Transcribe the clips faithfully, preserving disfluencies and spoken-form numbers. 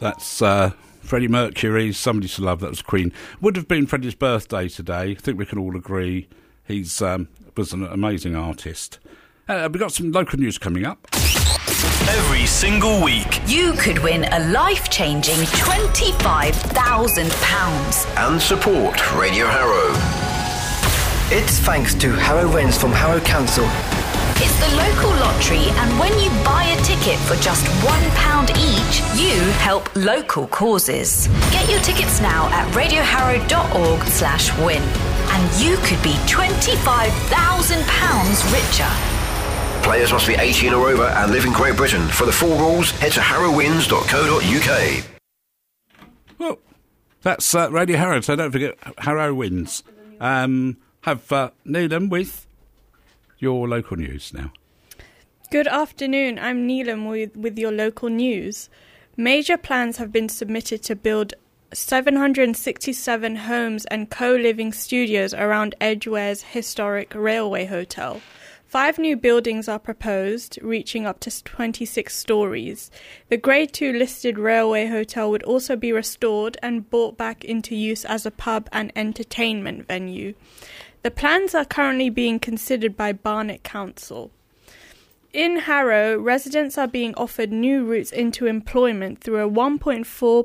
That's uh, Freddie Mercury, Somebody to Love. That was Queen. Would have been Freddie's birthday today. I think we can all agree he's um, was an amazing artist. Uh, we've got some local news coming up. Every single week. You could win a life-changing twenty-five thousand pounds. And support Radio Harrow. It's thanks to Harrow Wins from Harrow Council. It's the local lottery, and when you buy a ticket for just one pound each, you help local causes. Get your tickets now at radioharrow.org slash win. And you could be twenty-five thousand pounds richer. Players must be eighteen or over and live in Great Britain. For the full rules, head to harrow wins dot co dot uk. Well, that's uh, Radio Harrow, so don't forget Harrow Wins. Um, have uh, Neelam with your local news now. Good afternoon, I'm Neelam with, with your local news. Major plans have been submitted to build seven hundred sixty-seven homes and co-living studios around Edgware's historic railway hotel. Five new buildings are proposed, reaching up to twenty-six stories. The Grade two listed railway hotel would also be restored and brought back into use as a pub and entertainment venue. The plans are currently being considered by Barnet Council. In Harrow, residents are being offered new routes into employment through a one point four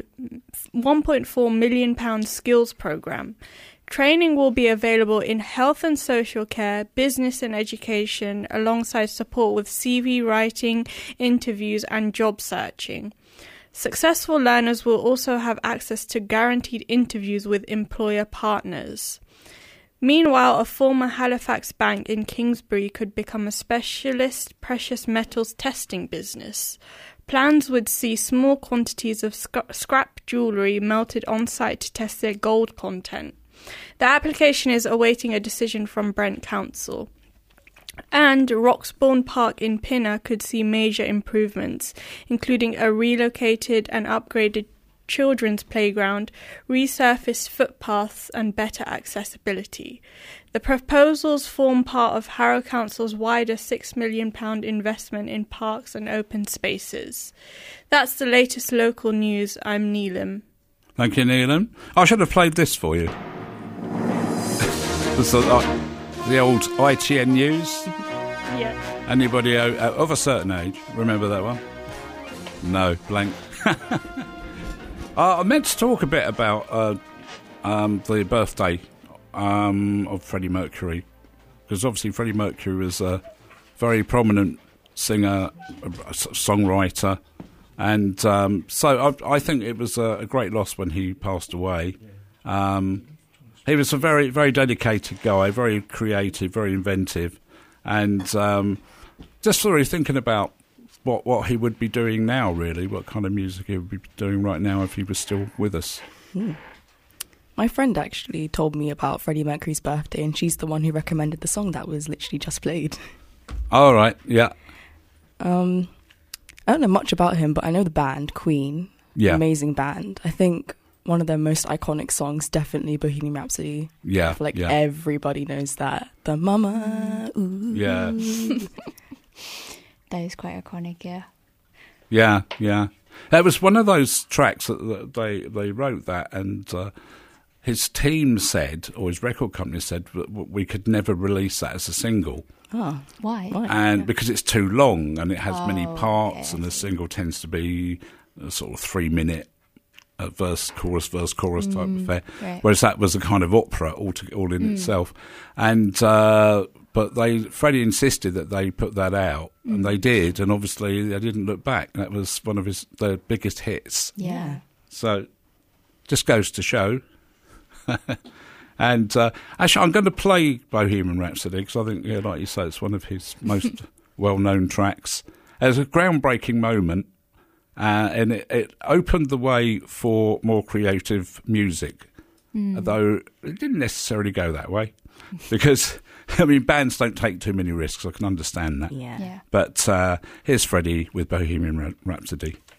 million pounds skills programme. Training will be available in health and social care, business and education, alongside support with C V writing, interviews and job searching. Successful learners will also have access to guaranteed interviews with employer partners. Meanwhile, a former Halifax bank in Kingsbury could become a specialist precious metals testing business. Plans would see small quantities of sc- scrap jewellery melted on-site to test their gold content. The application is awaiting a decision from Brent Council. And Roxbourne Park in Pinner could see major improvements, including a relocated and upgraded children's playground, resurfaced footpaths and better accessibility. The proposals form part of Harrow Council's wider six million pounds investment in parks and open spaces. That's the latest local news. I'm Neelam. Thank you, Neelam. I should have played this for you. It's the, uh, the old I T N news. Yeah. Anybody uh, of a certain age remember that one? No, blank. Uh, I meant to talk a bit about uh, um, the birthday um, of Freddie Mercury, because obviously Freddie Mercury was a very prominent singer, a songwriter, and um, so I, I think it was a, a great loss when he passed away. Um, he was a very, very dedicated guy, very creative, very inventive, and um, just sort of thinking about What what he would be doing now, really, what kind of music he would be doing right now if he was still with us. Hmm. My friend actually told me about Freddie Mercury's birthday, and she's the one who recommended the song that was literally just played. All right, yeah. Um, I don't know much about him, but I know the band, Queen. Yeah. Amazing band. I think one of their most iconic songs, definitely Bohemian Rhapsody. Yeah, I feel like yeah. everybody knows that. The Mama, ooh. Yeah. That is quite iconic, yeah. Yeah, yeah. It was one of those tracks that, that they, they wrote that, and uh, his team said, or his record company said, that we could never release that as a single. Oh, why? why? And yeah. because it's too long, and it has oh, many parts, yeah. and the single tends to be a sort of three-minute uh, verse, chorus, verse, chorus type mm, affair, right. whereas that was a kind of opera all, to, all in mm. itself. And... Uh, But they, Freddie insisted that they put that out, mm. and they did, and obviously they didn't look back. That was one of his their biggest hits. Yeah. So, just goes to show. and uh, actually, I'm going to play Bohemian Rhapsody because I think, yeah, like you say, it's one of his most well-known tracks. It was a groundbreaking moment, uh, and it, it opened the way for more creative music, mm. though it didn't necessarily go that way, because... I mean, bands don't take too many risks. I can understand that. Yeah. yeah. But uh, here's Freddie with Bohemian Rhapsody.